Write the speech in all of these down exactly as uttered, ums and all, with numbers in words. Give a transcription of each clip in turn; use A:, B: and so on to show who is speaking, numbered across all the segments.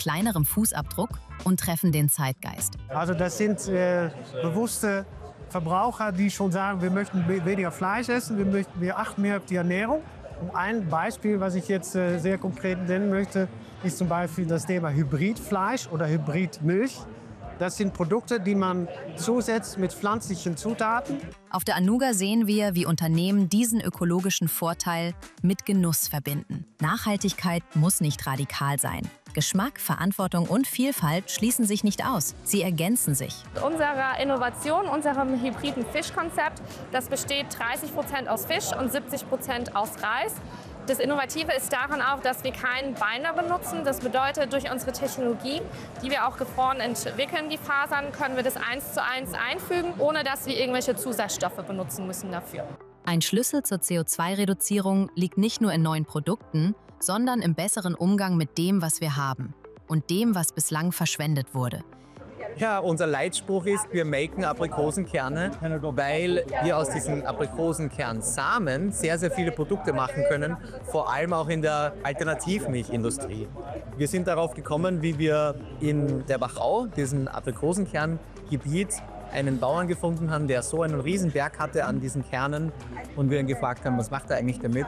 A: kleinerem Fußabdruck und treffen den Zeitgeist.
B: Also das sind äh, bewusste Verbraucher, die schon sagen, wir möchten weniger Fleisch essen, wir, möchten, wir achten mehr auf die Ernährung. Und ein Beispiel, was ich jetzt äh, sehr konkret nennen möchte, ist zum Beispiel das Thema Hybridfleisch oder Hybridmilch. Das sind Produkte, die man zusetzt mit pflanzlichen Zutaten.
A: Auf der Anuga sehen wir, wie Unternehmen diesen ökologischen Vorteil mit Genuss verbinden. Nachhaltigkeit muss nicht radikal sein. Geschmack, Verantwortung und Vielfalt schließen sich nicht aus. Sie ergänzen sich.
C: Unsere Innovation, unserem hybriden Fischkonzept, das besteht dreißig Prozent aus Fisch und siebzig Prozent aus Reis. Das Innovative ist daran auch, dass wir keinen Binder benutzen. Das bedeutet, durch unsere Technologie, die wir auch gefroren entwickeln, die Fasern, können wir das eins zu eins einfügen, ohne dass wir irgendwelche Zusatzstoffe benutzen müssen dafür.
A: Ein Schlüssel zur C O zwei Reduzierung liegt nicht nur in neuen Produkten, sondern im besseren Umgang mit dem, was wir haben und dem, was bislang verschwendet wurde.
D: Ja, unser Leitspruch ist, wir maken Aprikosenkerne, weil wir aus diesen Aprikosenkernsamen sehr, sehr viele Produkte machen können, vor allem auch in der Alternativmilchindustrie. Wir sind darauf gekommen, wie wir in der Wachau, diesem Aprikosenkerngebiet, einen Bauern gefunden haben, der so einen Riesenberg hatte an diesen Kernen und wir ihn gefragt haben, was macht er eigentlich damit?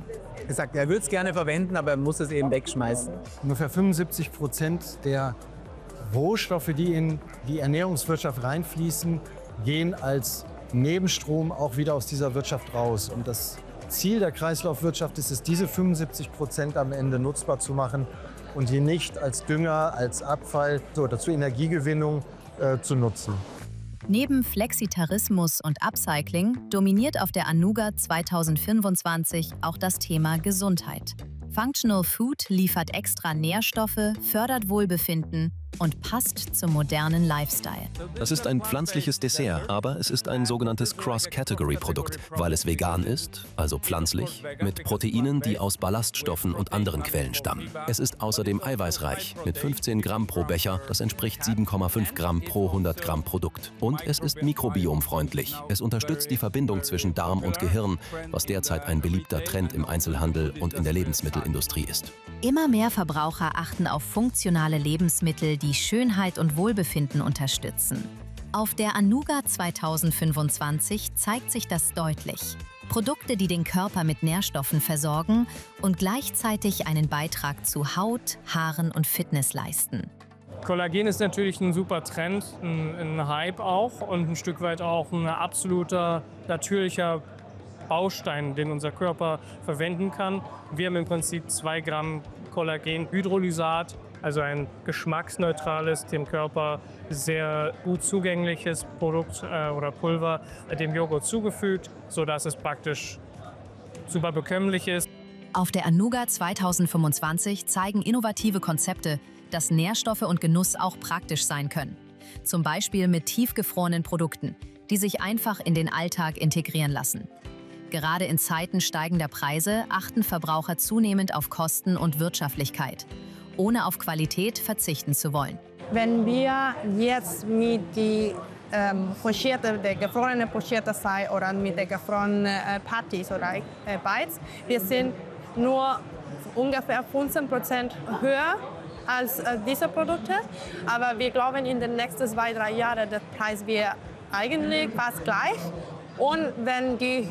D: Er sagt, er würde es gerne verwenden, aber er muss es eben wegschmeißen.
E: Ungefähr fünfundsiebzig Prozent der Rohstoffe, die in die Ernährungswirtschaft reinfließen, gehen als Nebenstrom auch wieder aus dieser Wirtschaft raus. Und das Ziel der Kreislaufwirtschaft ist es, diese fünfundsiebzig Prozent am Ende nutzbar zu machen und die nicht als Dünger, als Abfall oder zur Energiegewinnung äh, zu nutzen.
A: Neben Flexitarismus und Upcycling dominiert auf der Anuga zweitausendfünfundzwanzig auch das Thema Gesundheit. Functional Food liefert extra Nährstoffe, fördert Wohlbefinden und passt zum modernen Lifestyle.
F: Das ist ein pflanzliches Dessert, aber es ist ein sogenanntes Cross-Category-Produkt, weil es vegan ist, also pflanzlich, mit Proteinen, die aus Ballaststoffen und anderen Quellen stammen. Es ist außerdem eiweißreich, mit fünfzehn Gramm pro Becher, das entspricht sieben Komma fünf Gramm pro hundert Gramm Produkt. Und es ist mikrobiomfreundlich. Es unterstützt die Verbindung zwischen Darm und Gehirn, was derzeit ein beliebter Trend im Einzelhandel und in der Lebensmittelindustrie ist.
A: Immer mehr Verbraucher achten auf funktionale Lebensmittel, die Schönheit und Wohlbefinden unterstützen. Auf der Anuga zweitausendfünfundzwanzig zeigt sich das deutlich. Produkte, die den Körper mit Nährstoffen versorgen und gleichzeitig einen Beitrag zu Haut, Haaren und Fitness leisten.
G: Kollagen ist natürlich ein super Trend, ein, ein Hype auch und ein Stück weit auch ein absoluter natürlicher Baustein, den unser Körper verwenden kann. Wir haben im Prinzip zwei Gramm Kollagenhydrolysat, also ein geschmacksneutrales, dem Körper sehr gut zugängliches Produkt äh, oder Pulver dem Joghurt zugefügt, sodass es praktisch super bekömmlich ist.
A: Auf der Anuga zweitausendfünfundzwanzig zeigen innovative Konzepte, dass Nährstoffe und Genuss auch praktisch sein können. Zum Beispiel mit tiefgefrorenen Produkten, die sich einfach in den Alltag integrieren lassen. Gerade in Zeiten steigender Preise achten Verbraucher zunehmend auf Kosten und Wirtschaftlichkeit, ohne auf Qualität verzichten zu wollen.
H: Wenn wir jetzt mit die ähm, pochierte, der gefrorene pochierte Sei oder mit der gefrorenen äh, Patties oder äh, Bites, wir sind nur ungefähr fünfzehn Prozent höher als äh, diese Produkte. Aber wir glauben, in den nächsten zwei, drei Jahren der Preis wird eigentlich fast gleich. Und wenn die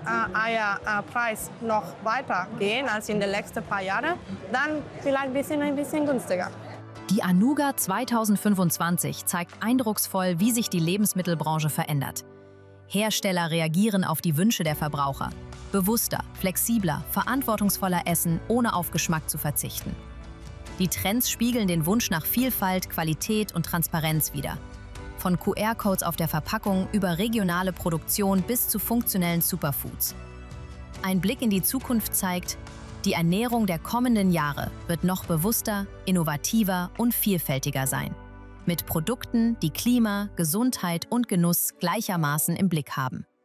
H: Hühnereierpreis noch weiter gehen als in den letzten paar Jahren, dann vielleicht ein bisschen, ein bisschen günstiger.
A: Die Anuga zweitausendfünfundzwanzig zeigt eindrucksvoll, wie sich die Lebensmittelbranche verändert. Hersteller reagieren auf die Wünsche der Verbraucher. Bewusster, flexibler, verantwortungsvoller Essen, ohne auf Geschmack zu verzichten. Die Trends spiegeln den Wunsch nach Vielfalt, Qualität und Transparenz wider. Von Q R-Codes auf der Verpackung über regionale Produktion bis zu funktionellen Superfoods. Ein Blick in die Zukunft zeigt, die Ernährung der kommenden Jahre wird noch bewusster, innovativer und vielfältiger sein. Mit Produkten, die Klima, Gesundheit und Genuss gleichermaßen im Blick haben.